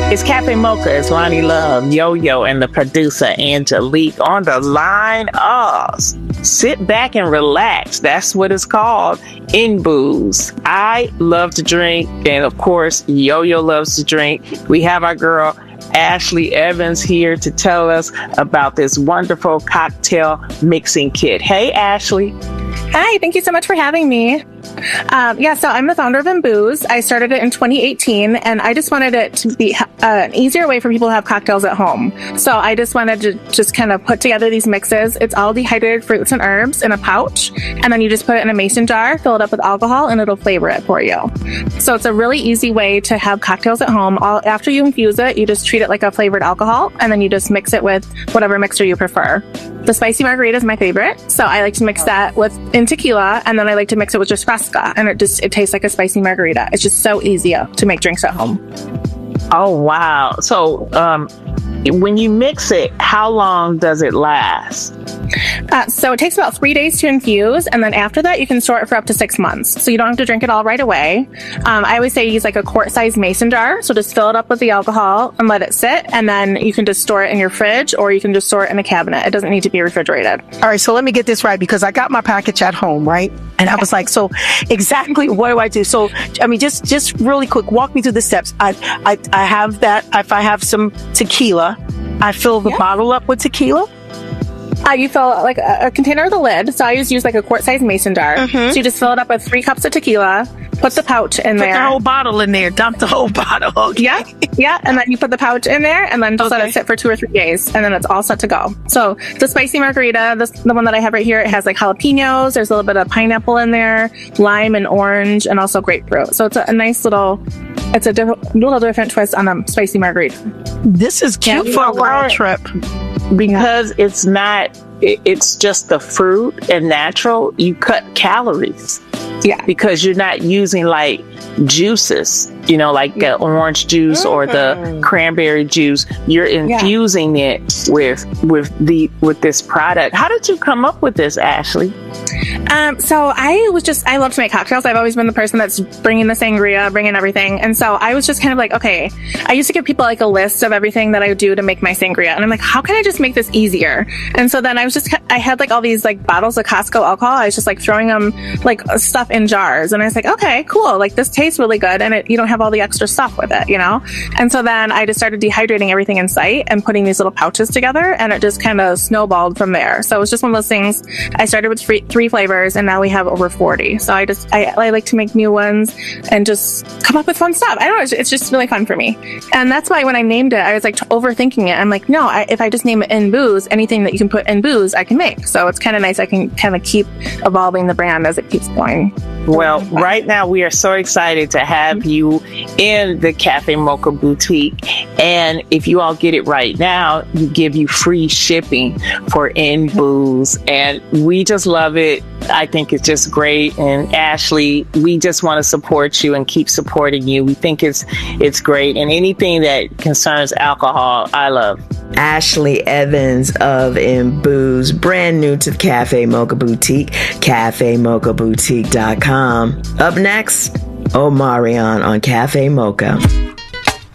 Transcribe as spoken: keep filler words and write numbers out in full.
It's Cafe Mocha. It's Lonnie Love, Yo-Yo, and the producer Angelique on the line. Oh, sit back and relax. That's what it's called in booze. I love to drink, and of course, Yo-Yo loves to drink. We have our girl Ashley Evans here to tell us about this wonderful cocktail mixing kit. Hey, Ashley. Hi, thank you so much for having me. Um, yeah, so I'm the founder of Booze. I started it in twenty eighteen, and I just wanted it to be uh, an easier way for people to have cocktails at home. So I just wanted to just kind of put together these mixes. It's all dehydrated fruits and herbs in a pouch, and then you just put it in a mason jar, fill it up with alcohol, and it'll flavor it for you. So it's a really easy way to have cocktails at home. All, after you infuse it, you just treat it like a flavored alcohol, and then you just mix it with whatever mixer you prefer. The spicy margarita is my favorite, so I like to mix that with in tequila, and then I like to mix it with just Fresca, and it just it tastes like a spicy margarita. It's just so easy to make drinks at home. Oh wow! So um, when you mix it, how long does it last? Uh, so it takes about three days to infuse, and then after that, you can store it for up to six months. So you don't have to drink it all right away. Um, I always say use like a quart-sized mason jar. So just fill it up with the alcohol and let it sit, and then you can just store it in your fridge, or you can just store it in a cabinet. It doesn't need to be refrigerated. All right, so let me get this right, because I got my package at home, right? And I was like, so exactly what do I do? So, I mean, just just really quick, walk me through the steps. I I, I have that. If I have some tequila, I fill the yeah. bottle up with tequila. Uh, you fill like a, a container with a lid. So I always use like a quart-sized mason jar. Mm-hmm. So you just fill it up with three cups of tequila, put the pouch in put there. Put the whole bottle in there. Dump the whole bottle. Okay. Yeah, yeah. And then you put the pouch in there, and then just okay. let it sit for two or three days, and then it's all set to go. So the spicy margarita, this, the one that I have right here, it has like jalapenos. There's a little bit of pineapple in there, lime and orange, and also grapefruit. So it's a, a nice little, it's a diff- little different twist on a spicy margarita. This is cute yeah, for a road trip. Because it's not, it's just the fruit and natural, you cut calories. Yeah. Because you're not using like juices, you know, like the orange juice mm-hmm. or the cranberry juice. You're infusing yeah. it with with the with this product. How did you come up with this, Ashley? Um, so I was just, I love to make cocktails. I've always been the person that's bringing the sangria, bringing everything. And so I was just kind of like, okay, I used to give people like a list of everything that I would do to make my sangria. And I'm like, how can I just make this easier? And so then I was just, I had like all these like bottles of Costco alcohol. I was just like throwing them like stuff in jars. And I was like, okay, cool. Like this tastes really good. And it, you don't have all the extra stuff with it, you know? And so then I just started dehydrating everything in sight and putting these little pouches together. And it just kind of snowballed from there. So it was just one of those things. I started with three, three flavors, and now we have over forty. So I just, I, I like to make new ones and just come up with fun stuff. I don't know. It's, it's just really fun for me. And that's why when I named it, I was like overthinking it. I'm like, no, I, if I just name it In Booze, anything that you can put in booze, I can make. So it's kind of nice. I can kind of keep evolving the brand as it keeps going. Well, right now we are so excited to have you in the Cafe Mocha Boutique. And if you all get it right now, we give you free shipping for In Booze. And we just love it. I think it's just great. And Ashley, we just want to support you and keep supporting you. We think it's it's great. And anything that concerns alcohol, I love. Ashley Evans of In Booze, brand new to the Cafe Mocha Boutique, cafe mocha boutique dot com. Up next, Omarion on Cafe Mocha.